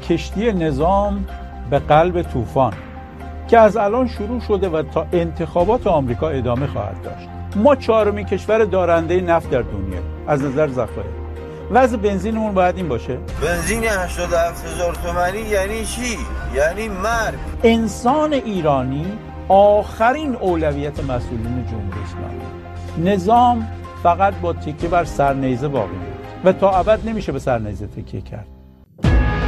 کشتی نظام به قلب طوفان که از الان شروع شده و تا انتخابات آمریکا ادامه خواهد داشت. ما چهارمین کشور دارنده نفت در دنیا از نظر ذخایر. وضع بنزینمون باید این باشه؟ بنزین 87,000 تومانی یعنی چی؟ یعنی مرگ. انسان ایرانی آخرین اولویت مسئولین جمهوری اسلامی. نظام فقط با تکیه بر سرنیزه باقی میمونه و تا ابد نمیشه به سرنیزه تکیه کرد.